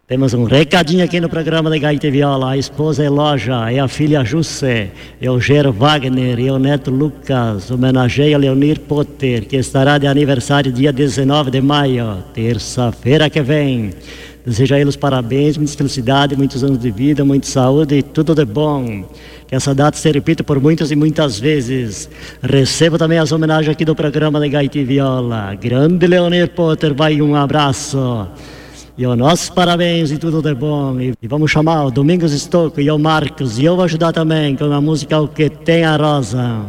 Temos um recadinho aqui no programa da Gaita e Viola. A esposa Eloja, a filha Jussé, o Ger Wagner e o neto Lucas. Homenageia Leonir Potter, que estará de aniversário dia 19 de maio, terça-feira que vem. Desejo a eles parabéns, muita felicidade, muitos anos de vida, muita saúde e tudo de bom. Que essa data se repita por muitas e muitas vezes. Recebo também as homenagens aqui do programa da Gaita e Viola. Grande Leonir Potter, vai um abraço. E os nossos parabéns e tudo de bom. E vamos chamar o Domingos Stocco e o Marcos. E eu vou ajudar também com a música O Que Tem a Rosa.